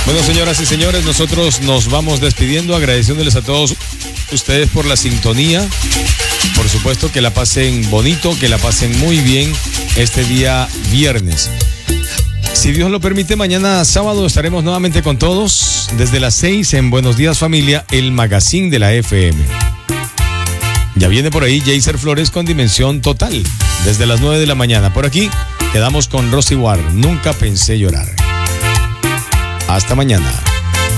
Bueno, señoras y señores, nosotros nos vamos despidiendo, agradeciéndoles a todos ustedes por la sintonía. Por supuesto, que la pasen bonito, que la pasen muy bien este día viernes. Si Dios lo permite, mañana sábado estaremos nuevamente con todos desde las 6 en Buenos Días Familia, el magazine de la FM. Ya viene por ahí Jaycer Flores con Dimensión Total, desde las 9 de la mañana. Por aquí quedamos con Rosy War, Nunca Pensé Llorar. Hasta mañana.